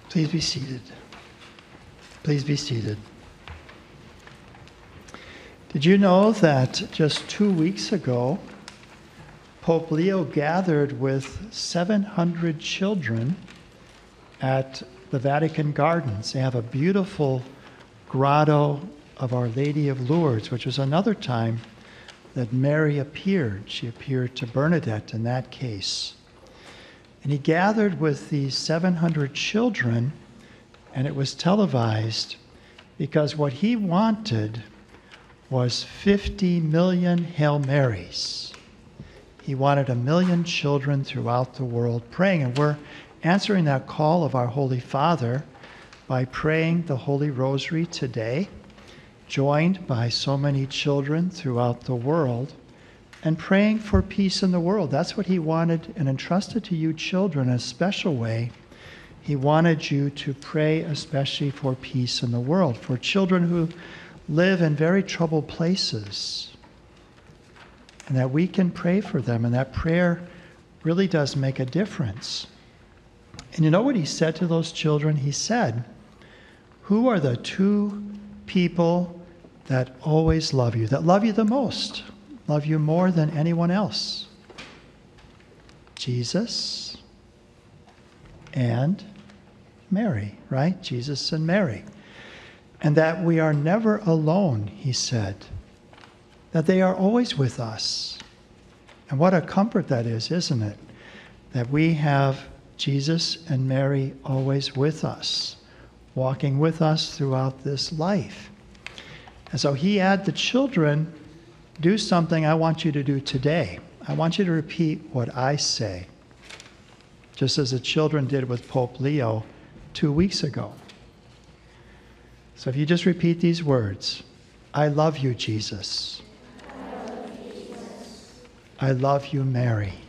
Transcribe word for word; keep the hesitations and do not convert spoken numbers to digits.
Please be seated. Please be seated. Did you know that just two weeks ago, Pope Leo gathered with seven hundred children at the Vatican Gardens? They have a beautiful grotto of Our Lady of Lourdes, which was another time that Mary appeared. She appeared to Bernadette in that case. And he gathered with these seven hundred children, and it was televised because what he wanted was fifty million Hail Marys. He wanted a million children throughout the world praying, and we're answering that call of our Holy Father by praying the Holy Rosary today, joined by so many children throughout the world, and praying for peace in the world. That's what he wanted and entrusted to you children in a special way. He wanted you to pray especially for peace in the world, for children who live in very troubled places, and that we can pray for them, and that prayer really does make a difference. And you know what he said to those children? He said, "Who are the two people that always love you, that love you the most, love you more than anyone else? Jesus and Mary," right? Jesus and Mary. And that we are never alone, he said, that they are always with us. And what a comfort that is, isn't it? That we have Jesus and Mary always with us, walking with us throughout this life. And so he had the children do something I want you to do today. I want you to repeat what I say, just as the children did with Pope Leo two weeks ago. So if you just repeat these words, I love you, Jesus. I love you, Mary.